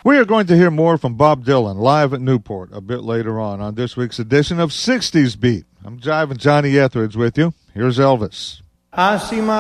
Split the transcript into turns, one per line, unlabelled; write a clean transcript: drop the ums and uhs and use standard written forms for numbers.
We are going to hear more from Bob Dylan live at Newport a bit later on this week's edition of 60s Beat. I'm Jiving Johnny Etheridge with you. Here's Elvis.
I see my